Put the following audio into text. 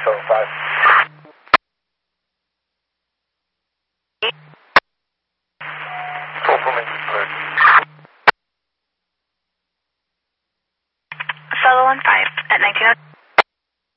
5. Full formation cleared. Solo 15 at 19.